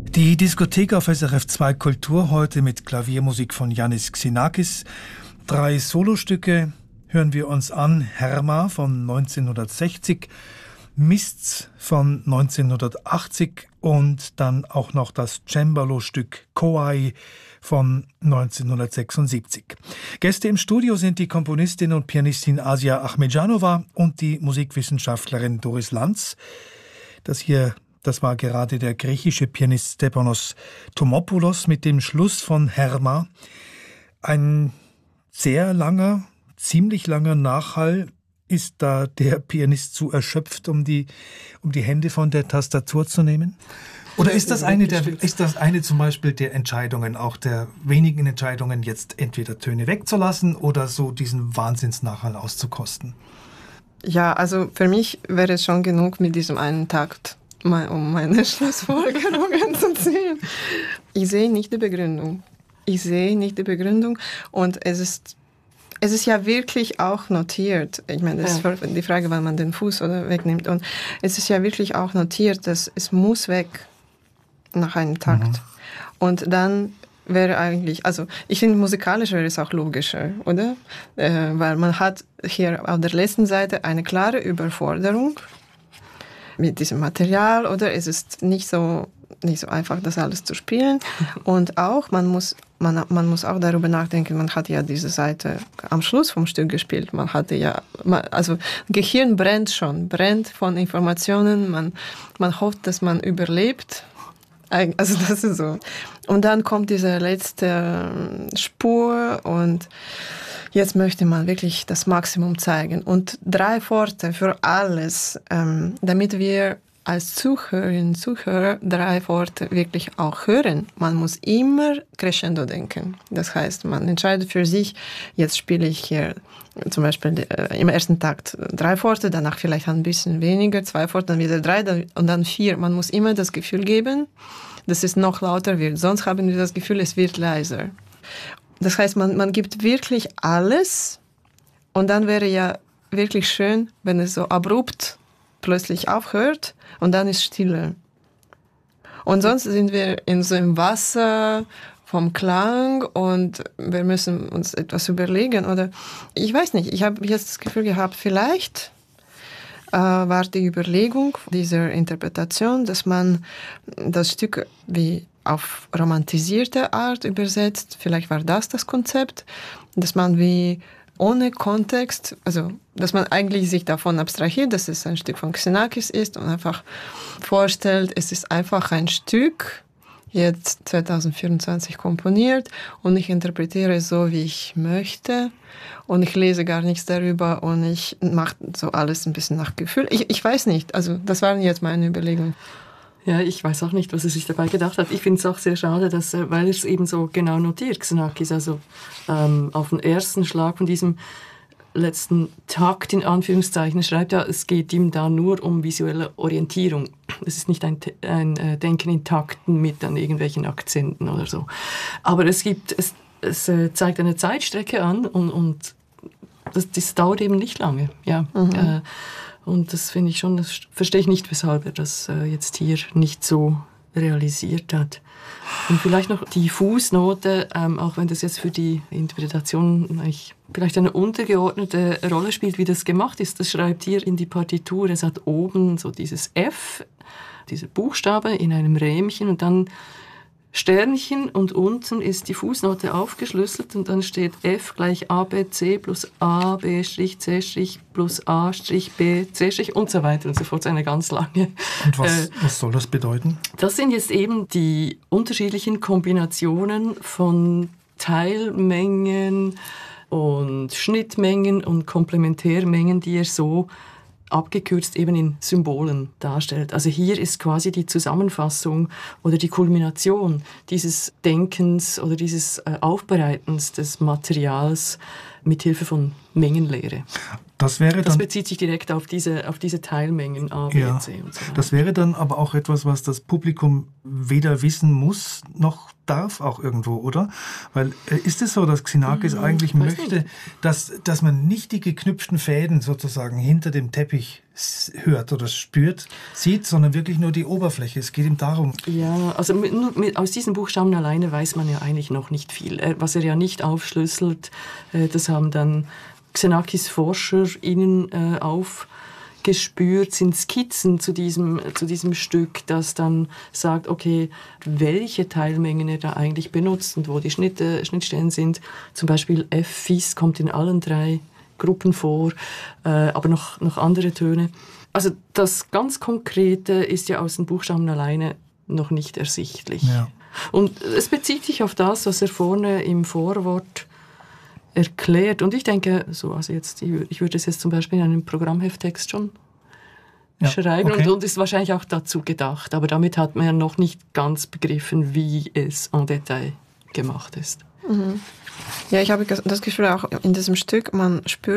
Die Diskothek auf SRF 2 Kultur heute mit Klaviermusik von Yannis Xenakis. 3 Solostücke hören wir uns an. Herma von 1960, Mists von 1980 und dann auch noch das Cembalo-Stück Koai von 1976. Gäste im Studio sind die Komponistin und Pianistin Asia Ahmedjanova und die Musikwissenschaftlerin Doris Lanz. Das war gerade der griechische Pianist Stepanos Tomopoulos mit dem Schluss von Herma. Ein sehr langer, ziemlich langer Nachhall. Ist da der Pianist zu erschöpft, um die Hände von der Tastatur zu nehmen? Oder ist das eine zum Beispiel der Entscheidungen, auch der wenigen Entscheidungen, jetzt entweder Töne wegzulassen oder so diesen Wahnsinnsnachhall auszukosten? Ja, also für mich wäre es schon genug mit diesem einen Takt, um meine Schlussfolgerungen zu ziehen. Ich sehe nicht die Begründung. Und es ist ja wirklich auch notiert. Ich meine, das ist die Frage, wann man den Fuß oder wegnimmt. Und es ist ja wirklich auch notiert, dass es muss weg nach einem Takt. Mhm. Und dann wäre eigentlich, also ich finde, musikalisch wäre es auch logischer, oder? Weil man hat hier auf der letzten Seite eine klare Überforderung mit diesem Material, oder? Es ist nicht so einfach, das alles zu spielen. Und auch, man muss auch darüber nachdenken, man hat ja diese Seite am Schluss vom Stück gespielt. Man hatte ja, also Gehirn brennt von Informationen. Man hofft, dass man überlebt. Also das ist so. Und dann kommt diese letzte Spur und jetzt möchte man wirklich das Maximum zeigen. Und 3 Worte für alles, damit wir als Zuhörerinnen und Zuhörer 3 Worte wirklich auch hören. Man muss immer crescendo denken. Das heißt, man entscheidet für sich, jetzt spiele ich hier zum Beispiel im ersten Takt 3 Worte, danach vielleicht ein bisschen weniger, 2 Worte, dann wieder 3 und dann 4. Man muss immer das Gefühl geben, dass es noch lauter wird. Sonst haben wir das Gefühl, es wird leiser. Das heißt, man gibt wirklich alles und dann wäre ja wirklich schön, wenn es so abrupt plötzlich aufhört und dann ist Stille. Und sonst sind wir in so einem Wasser vom Klang und wir müssen uns etwas überlegen. Oder ich weiß nicht, ich habe jetzt das Gefühl gehabt, vielleicht war die Überlegung dieser Interpretation, dass man das Stück wie auf romantisierte Art übersetzt. Vielleicht war das Konzept, dass man wie ohne Kontext, also dass man eigentlich sich davon abstrahiert, dass es ein Stück von Xenakis ist und einfach vorstellt, es ist einfach ein Stück, jetzt 2024 komponiert und ich interpretiere es so, wie ich möchte und ich lese gar nichts darüber und ich mache so alles ein bisschen nach Gefühl. Ich weiß nicht, also das waren jetzt meine Überlegungen. Ja, ich weiß auch nicht, was er sich dabei gedacht hat. Ich finde es auch sehr schade, dass, weil er es eben so genau notiert, Xenakis, also auf den ersten Schlag von diesem letzten Takt, in Anführungszeichen, schreibt ja, es geht ihm da nur um visuelle Orientierung. Es ist nicht ein Denken in Takten mit dann irgendwelchen Akzenten oder so. Aber es zeigt eine Zeitstrecke an und das dauert eben nicht lange. Ja. Mhm. Und das finde ich schon, das verstehe ich nicht, weshalb er das jetzt hier nicht so realisiert hat. Und vielleicht noch die Fußnote, auch wenn das jetzt für die Interpretation vielleicht eine untergeordnete Rolle spielt, wie das gemacht ist. Das schreibt hier in die Partitur. Es hat oben so dieses F, dieser Buchstabe in einem Rähmchen und dann Sternchen und unten ist die Fußnote aufgeschlüsselt und dann steht F gleich ABC plus A, B' C' plus A' B, C' und so weiter und so fort. Eine ganz lange. Und was soll das bedeuten? Das sind jetzt eben die unterschiedlichen Kombinationen von Teilmengen und Schnittmengen und Komplementärmengen, die er so abgekürzt eben in Symbolen darstellt. Also hier ist quasi die Zusammenfassung oder die Kulmination dieses Denkens oder dieses Aufbereitens des Materials mit Hilfe von Mengenlehre. Das bezieht sich direkt auf diese Teilmengen A, B, C und so weiter. Das wäre dann aber auch etwas, was das Publikum weder wissen muss, noch darf auch irgendwo, oder? Weil ist es so, dass Xenakis eigentlich möchte, dass man nicht die geknüpften Fäden sozusagen hinter dem Teppich hört oder spürt, sieht, sondern wirklich nur die Oberfläche. Es geht ihm darum. Ja, also aus diesen Buchstaben alleine weiß man ja eigentlich noch nicht viel. Was er ja nicht aufschlüsselt, das haben dann Xenakis ForscherInnen aufgespürt, sind Skizzen zu diesem Stück, das dann sagt, okay, welche Teilmengen er da eigentlich benutzt und wo die Schnittstellen sind. Zum Beispiel F, Fis kommt in allen 3 Gruppen vor, aber noch andere Töne. Also das ganz Konkrete ist ja aus den Buchstaben alleine noch nicht ersichtlich. Ja. Und es bezieht sich auf das, was er vorne im Vorwort erklärt. Und ich denke, ich würde es jetzt zum Beispiel in einem Programmhefttext schon schreiben und ist wahrscheinlich auch dazu gedacht. Aber damit hat man ja noch nicht ganz begriffen, wie es en Detail gemacht ist. Mhm. Ja, ich habe das Gefühl auch in diesem Stück, man spürt